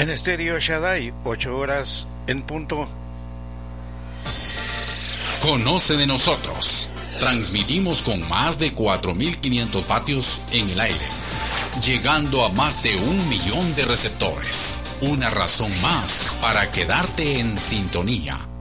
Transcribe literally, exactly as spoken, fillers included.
En Estéreo Shaddai, ocho horas en punto. Conoce de nosotros. Transmitimos con más de cuatro mil quinientos vatios en el aire, llegando a más de un millón de receptores. Una razón más para quedarte en sintonía.